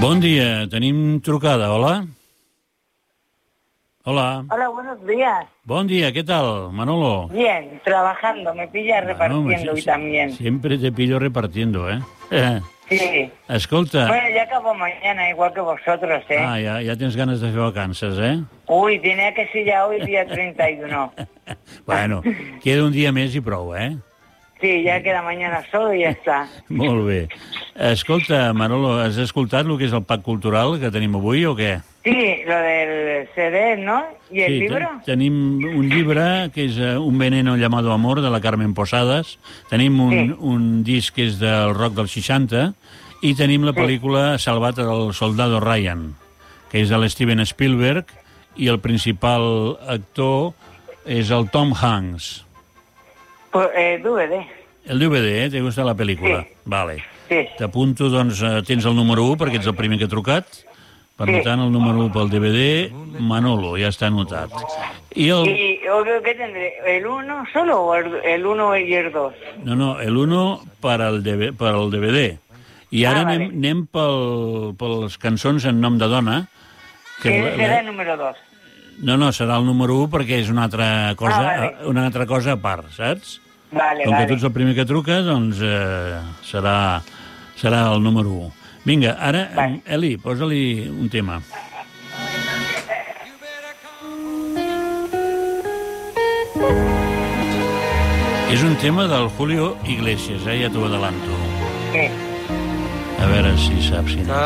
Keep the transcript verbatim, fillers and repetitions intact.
Bon dia, tenim trucada, hola? Hola. Hola, buenos días. Bon dia, ¿qué tal, Manolo? Bien, trabajando, me pilla repartiendo Bueno, y sí, también. Siempre te pillo repartiendo, ¿eh? Sí. Escolta... Bueno, ya acabo mañana, igual que vosotros, ¿eh? Ah, ja, ja tens ganes de fer vacances, eh? Uy, tenía que ser ya hoy, día treinta y uno. Bueno, queda un dia més i prou, eh? Sí, ya queda mañana solo y ya está. Molt bé. Escolta, Manolo, has escoltat el que és el Pack Cultural que tenim avui o què? Sí, lo del C D, ¿no? ¿Y el sí, libro? Ten tenim un llibre que és uh, Un veneno llamado amor, de la Carmen Posadas. Tenim un, Sí. un disc que és del rock dels seixanta i tenim la pel·lícula Salvata del soldado Ryan, que és de l'Steven Spielberg, i el principal actor és el Tom Hanks. Pues, eh, D V D. El D V D, eh? ¿Te gusta la pel·lícula? Sí. Vale. Sí. T'apunto, doncs, eh, tens el número u, perquè ets el primer que ha trucat. Per Sí. tant, el número u pel D V D, Manolo, ja està anotat. I el... ¿Y o qué tendré? ¿El uno solo o el, el uno y el dos? No, no, l'uno per al D V D, per al D V D. I ara Ah, vale. anem, anem pel, per les cançons en nom de dona. Que la- será la- el número dos. No, no, serà el número u perquè és una altra cosa, Ah, vale. una altra cosa a part, saps? Vale, Com vale. que tu ets el primer que truca, doncs eh, serà, serà el número u. Vinga, ara, Vale. Eli, posa-li un tema. És un tema del Julio Iglesias, eh? Ja t'ho adelanto. Sí. A veure si saps quin és.